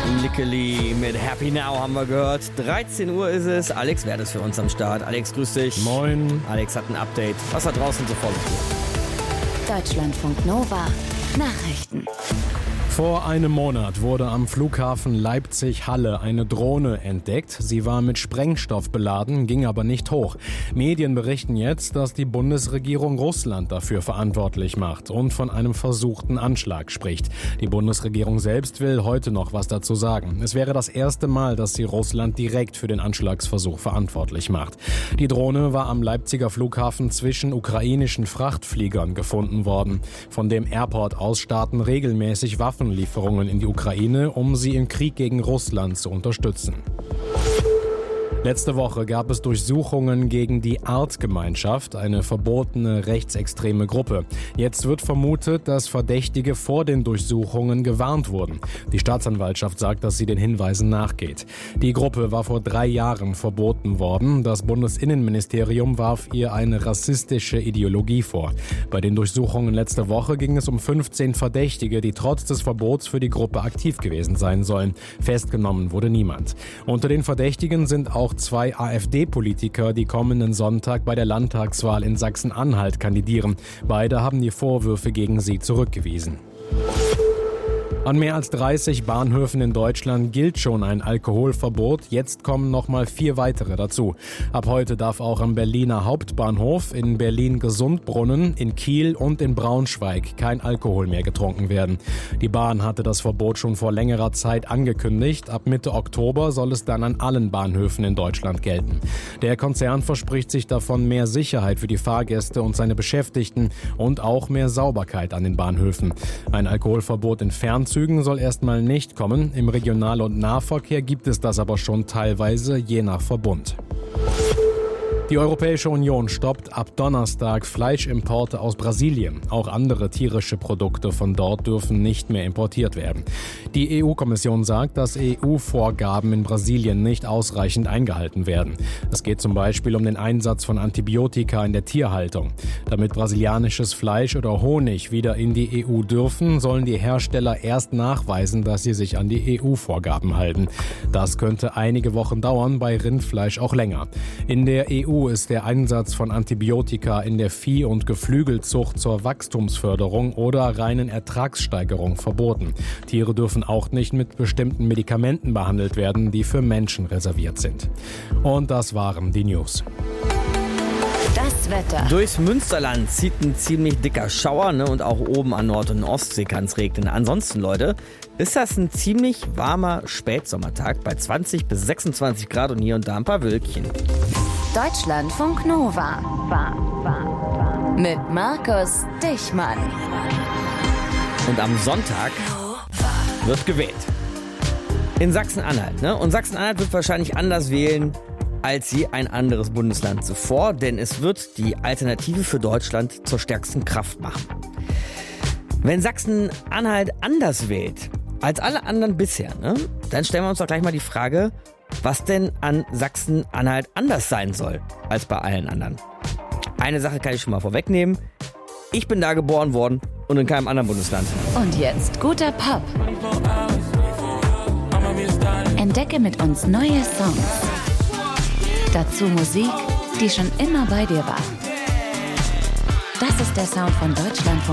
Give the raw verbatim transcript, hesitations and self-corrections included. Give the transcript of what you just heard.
Lickeli mit Happy Now haben wir gehört. dreizehn Uhr ist es. Alex Wert ist für uns am Start. Alex, grüß dich. Moin. Alex hat ein Update. Was da draußen so vor sich geht. Deutschlandfunk Nova. Nachrichten. Vor einem Monat wurde am Flughafen Leipzig-Halle eine Drohne entdeckt. Sie war mit Sprengstoff beladen, ging aber nicht hoch. Medien berichten jetzt, dass die Bundesregierung Russland dafür verantwortlich macht und von einem versuchten Anschlag spricht. Die Bundesregierung selbst will heute noch was dazu sagen. Es wäre das erste Mal, dass sie Russland direkt für den Anschlagsversuch verantwortlich macht. Die Drohne war am Leipziger Flughafen zwischen ukrainischen Frachtfliegern gefunden worden. Von dem Airport aus starten regelmäßig Waffen Lieferungen in die Ukraine, um sie im Krieg gegen Russland zu unterstützen. Letzte Woche gab es Durchsuchungen gegen die Artgemeinschaft, eine verbotene rechtsextreme Gruppe. Jetzt wird vermutet, dass Verdächtige vor den Durchsuchungen gewarnt wurden. Die Staatsanwaltschaft sagt, dass sie den Hinweisen nachgeht. Die Gruppe war vor drei Jahren verboten worden. Das Bundesinnenministerium warf ihr eine rassistische Ideologie vor. Bei den Durchsuchungen letzte Woche ging es um fünfzehn Verdächtige, die trotz des Verbots für die Gruppe aktiv gewesen sein sollen. Festgenommen wurde niemand. Unter den Verdächtigen sind auch zwei AfD-Politiker, die kommenden Sonntag bei der Landtagswahl in Sachsen-Anhalt kandidieren. Beide haben die Vorwürfe gegen sie zurückgewiesen. An mehr als dreißig Bahnhöfen in Deutschland gilt schon ein Alkoholverbot. Jetzt kommen noch mal vier weitere dazu. Ab heute darf auch am Berliner Hauptbahnhof, in Berlin-Gesundbrunnen, in Kiel und in Braunschweig kein Alkohol mehr getrunken werden. Die Bahn hatte das Verbot schon vor längerer Zeit angekündigt. Ab Mitte Oktober soll es dann an allen Bahnhöfen in Deutschland gelten. Der Konzern verspricht sich davon mehr Sicherheit für die Fahrgäste und seine Beschäftigten und auch mehr Sauberkeit an den Bahnhöfen. Ein Alkoholverbot in Fernzügen soll erstmal nicht kommen. Im Regional- und Nahverkehr gibt es das aber schon teilweise, je nach Verbund. Die Europäische Union stoppt ab Donnerstag Fleischimporte aus Brasilien. Auch andere tierische Produkte von dort dürfen nicht mehr importiert werden. Die E U-Kommission sagt, dass E U-Vorgaben in Brasilien nicht ausreichend eingehalten werden. Es geht zum Beispiel um den Einsatz von Antibiotika in der Tierhaltung. Damit brasilianisches Fleisch oder Honig wieder in die E U dürfen, sollen die Hersteller erst nachweisen, dass sie sich an die E U-Vorgaben halten. Das könnte einige Wochen dauern, bei Rindfleisch auch länger. In der E U ist der Einsatz von Antibiotika in der Vieh- und Geflügelzucht zur Wachstumsförderung oder reinen Ertragssteigerung verboten. Tiere dürfen auch nicht mit bestimmten Medikamenten behandelt werden, die für Menschen reserviert sind. Und das waren die News. Das Wetter. Durchs Münsterland zieht ein ziemlich dicker Schauer, ne? Und auch oben an Nord- und Ostsee kann es regnen. Ansonsten, Leute, ist das ein ziemlich warmer Spätsommertag bei zwanzig bis sechsundzwanzig Grad und hier und da ein paar Wölkchen. Deutschlandfunk Nova. Mit Markus Dichmann. Und am Sonntag wird gewählt. In Sachsen-Anhalt, ne? Und Sachsen-Anhalt wird wahrscheinlich anders wählen als je ein anderes Bundesland zuvor, denn es wird die Alternative für Deutschland zur stärksten Kraft machen. Wenn Sachsen-Anhalt anders wählt als alle anderen bisher, ne? Dann stellen wir uns doch gleich mal die Frage, was denn an Sachsen-Anhalt anders sein soll als bei allen anderen. Eine Sache kann ich schon mal vorwegnehmen. Ich bin da geboren worden und in keinem anderen Bundesland. Und jetzt guter Pop. Entdecke mit uns neue Songs. Dazu Musik, die schon immer bei dir war. Das ist der Sound von Deutschlandfunk